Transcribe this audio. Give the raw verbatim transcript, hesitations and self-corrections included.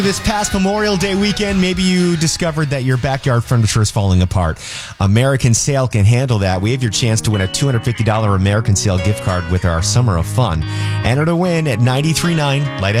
This past Memorial Day weekend, maybe you discovered that your backyard furniture is falling apart. American Sale can handle that. We have your chance to win a two hundred fifty dollars American Sale gift card with our Summer of Fun. Enter to win at nine three nine Light